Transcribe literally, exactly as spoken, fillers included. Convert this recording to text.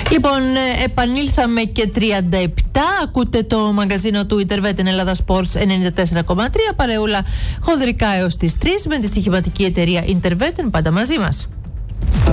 Λοιπόν, επανήλθαμε και τριάντα επτά. Ακούτε το μαγκαζίνο του Intervet Ελλάδα Sports ενενήντα τέσσερα κόμμα τρία. Παρεούλα χονδρικά έως τις τρεις με τη στοιχηματική εταιρεία Intervet. Πάντα μαζί μας.